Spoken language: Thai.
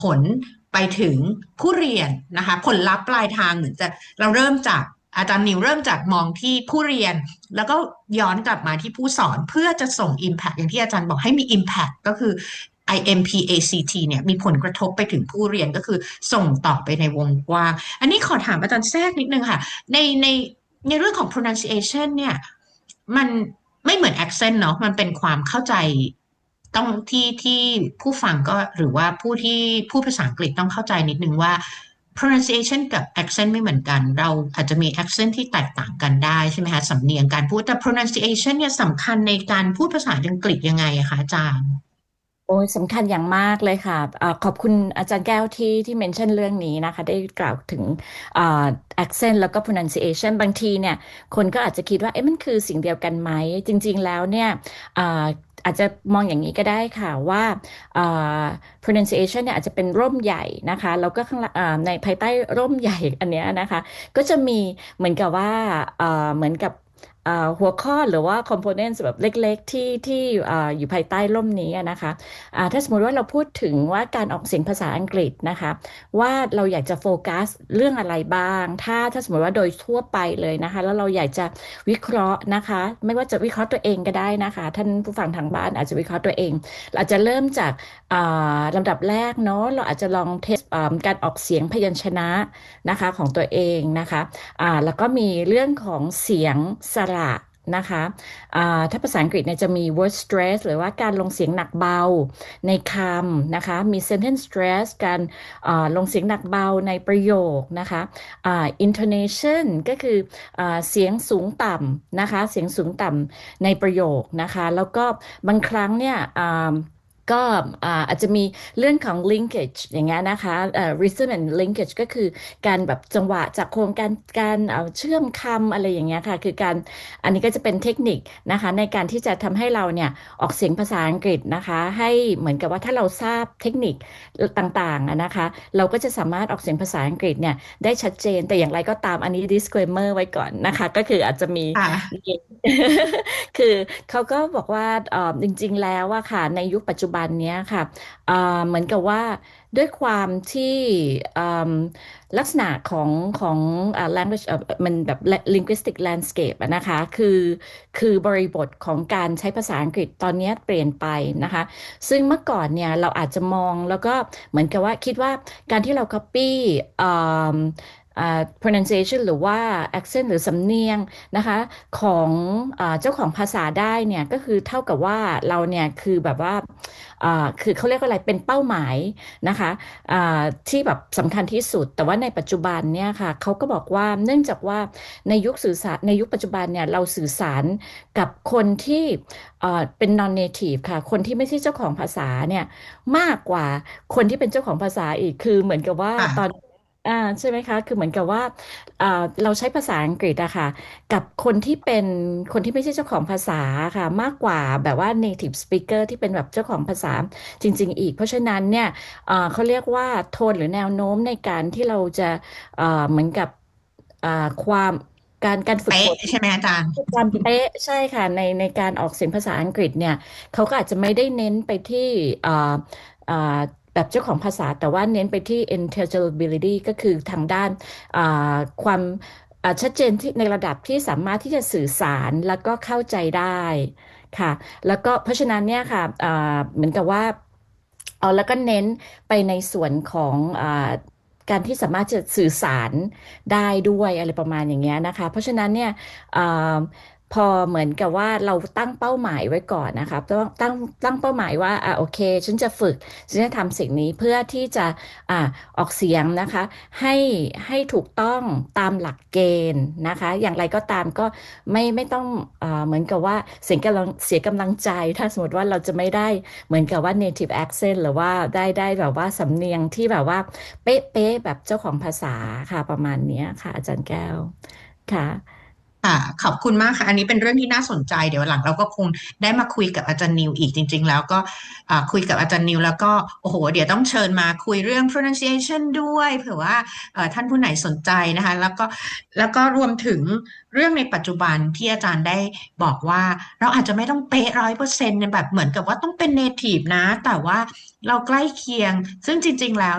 ผลไปถึงผู้เรียนนะคะผลลัพธ์ปลายทางเหมือนจะเราเริ่มจากอาจารย์นิวเริ่มจากมองที่ผู้เรียนแล้วก็ย้อนกลับมาที่ผู้สอนเพื่อจะส่ง Impact อย่างที่อาจารย์บอกให้มี Impact ก็คือ IMPACT เนี่ยมีผลกระทบไปถึงผู้เรียนก็คือส่งต่อไปในวงกว้างอันนี้ขอถามอาจารย์แทรกนิดนึงค่ะในเรื่องของ pronunciation เนี่ยมันไม่เหมือน accent เนาะมันเป็นความเข้าใจต้องที่ผู้ฟังก็หรือว่าผู้ที่พูดภาษาอังกฤษต้องเข้าใจนิดนึงว่า pronunciation กับ accent ไม่เหมือนกันเราอาจจะมี accent ที่แตกต่างกันได้ใช่ไหมคะสำเนียงการพูดแต่ pronunciation เนี่ยสำคัญในการพูดภาษาอังกฤษยังไงอะคะอาจารย์โอ้ยสำคัญอย่างมากเลยค่ะขอบคุณอาจารย์แก้วที่เมนชั่นเรื่องนี้นะคะได้กล่าวถึงอ่า accent แล้วก็ pronunciation บางทีเนี่ยคนก็อาจจะคิดว่าเอ๊ะมันคือสิ่งเดียวกันไหมจริงๆแล้วเนี่ยอ่าอาจจะมองอย่างนี้ก็ได้ค่ะว่าอ่า pronunciation เนี่ยอาจจะเป็นร่มใหญ่นะคะแล้วก็ข้างล่างในภายใต้ร่มใหญ่อันเนี้ยนะคะก็จะมีเหมือนกับว่าเหมือนกับหัวข้อหรือว่า components แบบเล็กๆที่อยู่ภายใต้ร่มนี้อะนะคะ ถ้าสมมติว่าเราพูดถึงว่าการออกเสียงภาษาอังกฤษนะคะว่าเราอยากจะโฟกัสเรื่องอะไรบ้างถ้าสมมติว่าโดยทั่วไปเลยนะคะแล้วเราอยากจะวิเคราะห์นะคะไม่ว่าจะวิเคราะห์ตัวเองก็ได้นะคะท่านผู้ฟังทางบ้านอาจจะวิเคราะห์ตัวเองเราอาจจะเริ่มจากลำดับแรกเนาะเราอาจจะลองเทสการออกเสียงพยัญชนะนะคะของตัวเองนะคะแล้วก็มีเรื่องของเสียงสระนะคะถ้าภาษาอังกฤษเนี่ยจะมี word stress หรือว่าการลงเสียงหนักเบาในคำนะคะมี sentence stress การลงเสียงหนักเบาในประโยคนะคะintonation ก็คือเสียงสูงต่ำนะคะเสียงสูงต่ำในประโยคนะคะแล้วก็บางครั้งเนี่ยก็อาจจะมีเรื่องของ linkage อย่างเงี้ยนะคะrhythm and linkage ก็คือการแบบจังหวะจากโครงการเชื่อมคำอะไรอย่างเงี้ยค่ะคือการอันนี้ก็จะเป็นเทคนิคนะคะในการที่จะทำให้เราเนี่ยออกเสียงภาษาอังกฤษนะคะให้เหมือนกับว่าถ้าเราทราบเทคนิคต่างๆอะนะคะเราก็จะสามารถออกเสียงภาษาอังกฤษเนี่ยได้ชัดเจนแต่อย่างไรก็ตามอันนี้ disclaimer ไว้ก่อนนะคะก็คืออาจจะมีค่ะคือเขาก็บอกว่าจริงๆแล้วอะค่ะในยุคปัจจุบันเนี้ยค่ะเหมือนกับว่าด้วยความที่เอ่มลักษณะของlanguage มันแบบ linguistic landscape อะนะคะคือบริบทของการใช้ภาษาอังกฤษตอนเนี้ยเปลี่ยนไปนะคะซึ่งเมื่อก่อนเนี่ยเราอาจจะมองแล้วก็เหมือนกับว่าคิดว่าการที่เรา copy เอ่มpronunciation หรือว่า accent หรือสำเนียง นะคะของเจ้าของภาษาได้เนี่ยก็คือเท่ากับว่าเราเนี่ยคือแบบว่าคือเขาเรียกว่าอะไรเป็นเป้าหมายนะคะที่แบบสำคัญที่สุดแต่ว่าในปัจจุบันเนี่ยค่ะเขาก็บอกว่าเนื่องจากว่าในยุคสื่อสารในยุคปัจจุบันเนี่ยเราสื่อสารกับคนที่เป็น non native ค่ะคนที่ไม่ใช่เจ้าของภาษาเนี่ยมากกว่าคนที่เป็นเจ้าของภาษาอีกคือเหมือนกับว่าตอนค่ะอ่าใช่ไหมคะคือเหมือนกับว่า เราใช้ภาษาอังกฤษอะค่ะกับคนที่เป็นคนที่ไม่ใช่เจ้าของภาษาค่ะมากกว่าแบบว่า native speaker ที่เป็นแบบเจ้าของภาษาจริงๆอีกเพราะฉะนั้นเนี่ยเขาเรียกว่าโทนหรือแนวโน้มในการที่เราจะเหมือนกับความการฝึกฝเป๊ะนใช่ไหมอาจารย์ความเป๊ะใช่ค่ะในการออกเสียงภาษาอังกฤษเนี่ยเขาก็อาจจะไม่ได้เน้นไปที่เอ่อเอ่อแบบเจ้าของภาษาแต่ว่าเน้นไปที่ intelligibility ก็คือทางด้าน ความชัดเจนที่ในระดับที่สามารถที่จะสื่อสารแล้วก็เข้าใจได้ค่ะแล้วก็เพราะฉะนั้นเนี่ยค่ะเหมือนกับว่าเอาแล้วก็เน้นไปในส่วนของการที่สามารถจะสื่อสารได้ด้วยอะไรประมาณอย่างเงี้ยนะคะเพราะฉะนั้นเนี่ยอ่าพอเหมือนกับว่าเราตั้งเป้าหมายไว้ก่อนนะคะตั้งเป้าหมายว่าโอเคฉันจะฝึกฉันจะทำสิ่งนี้เพื่อที่จะอ่า ออกเสียงนะคะให้ให้ถูกต้องตามหลักเกณฑ์นะคะอย่างไรก็ตามก็ไม่ต้องเหมือนกับว่าเสียกำลังใจถ้าสมมติว่าเราจะไม่ได้เหมือนกับว่า native accent หรือว่าได้แบบว่าสำเนียงที่แบบว่าเป๊ะๆแบบเจ้าของภาษาค่ะประมาณเนี้ยค่ะอาจารย์แก้วค่ะค่ะขอบคุณมากค่ะอันนี้เป็นเรื่องที่น่าสนใจเดี๋ยวหลังเราก็คงได้มาคุยกับอาจารย์นิวอีกจริงๆแล้วก็คุยกับอาจารย์นิวแล้วก็โอ้โหเดี๋ยวต้องเชิญมาคุยเรื่อง pronunciation ด้วยเผื่อว่าท่านผู้ไหนสนใจนะคะแล้วก็รวมถึงเรื่องในปัจจุบันที่อาจารย์ได้บอกว่าเราอาจจะไม่ต้องเป๊ะ100%ในแบบเหมือนกับว่าต้องเป็น native นะแต่ว่าเราใกล้เคียงซึ่งจริงๆแล้ว